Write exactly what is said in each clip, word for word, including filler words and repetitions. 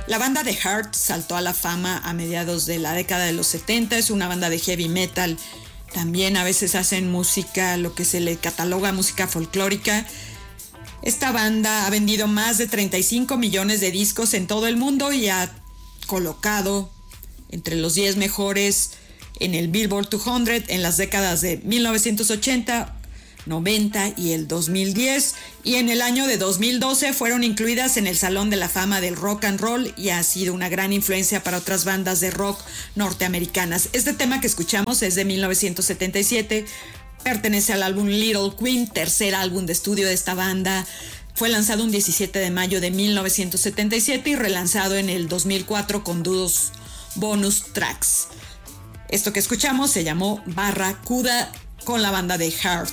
La banda de Heart saltó a la fama a mediados de la década de los setenta, es una banda de heavy metal. También a veces hacen música, lo que se le cataloga música folclórica. Esta banda ha vendido más de treinta y cinco millones de discos en todo el mundo y ha colocado entre los diez mejores en el Billboard doscientos en las décadas de mil novecientos ochenta, noventa y el dos mil diez, y en el año de dos mil doce fueron incluidas en el Salón de la Fama del Rock and Roll y ha sido una gran influencia para otras bandas de rock norteamericanas. Este tema que escuchamos es de mil novecientos setenta y siete, pertenece al álbum Little Queen, tercer álbum de estudio de esta banda. Fue lanzado un diecisiete de mayo de mil novecientos setenta y siete y relanzado en el dos mil cuatro con dos bonus tracks. Esto que escuchamos se llamó Barracuda con la banda de Heart.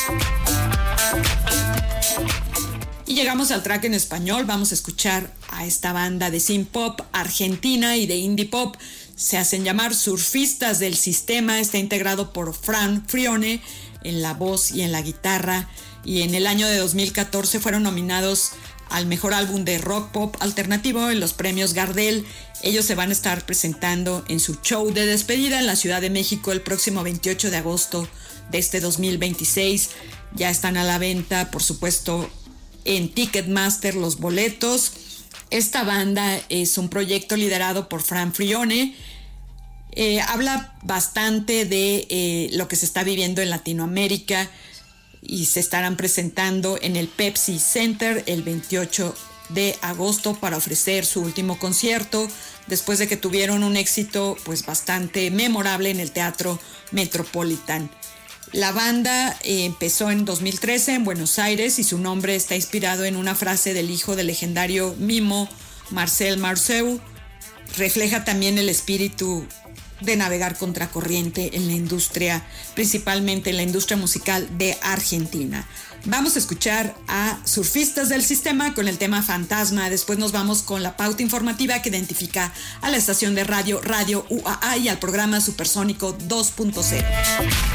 Y llegamos al track en español. Vamos a escuchar a esta banda de synth pop argentina y de indie pop. Se hacen llamar Surfistas del Sistema. Está integrado por Fran Frione en la voz y en la guitarra. Y en el año de dos mil catorce fueron nominados al mejor álbum de rock pop alternativo en los premios Gardel. Ellos se van a estar presentando en su show de despedida en la Ciudad de México el próximo veintiocho de agosto de este dos mil veintiséis. Ya están a la venta, por supuesto, en Ticketmaster los boletos. Esta banda es un proyecto liderado por Fran Frione. Eh, habla bastante de eh, lo que se está viviendo en Latinoamérica y se estarán presentando en el Pepsi Center el veintiocho de agosto para ofrecer su último concierto después de que tuvieron un éxito pues bastante memorable en el Teatro Metropolitan. La banda eh, empezó en dos mil trece en Buenos Aires y su nombre está inspirado en una frase del hijo del legendario mimo Marcel Marceau. Refleja también el espíritu de navegar contracorriente en la industria, principalmente en la industria musical de Argentina. Vamos a escuchar a Surfistas del Sistema con el tema Fantasma. Después nos vamos con la pauta informativa que identifica a la estación de radio Radio U A A y al programa Supersónico dos punto cero.